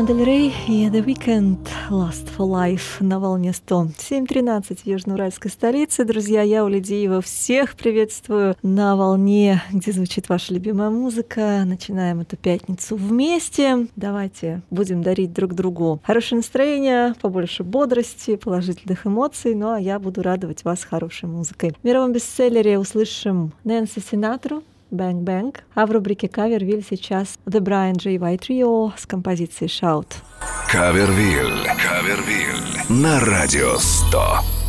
Лана Дель Рей и The Weeknd Last for Life на волне 100. 7:13 в южноуральской столице. Друзья, я Оля Диева. Всех приветствую на волне, где звучит ваша любимая музыка. Начинаем эту пятницу вместе. Давайте будем дарить друг другу хорошее настроение, побольше бодрости, положительных эмоций. Ну а я буду радовать вас хорошей музыкой. В мировом бестселлере услышим Нэнси Синатру «Bang Bang», а в рубрике «Кавервиль» сейчас The Brian J. White Trio с композицией «Shout». Кавервиль на радио 100.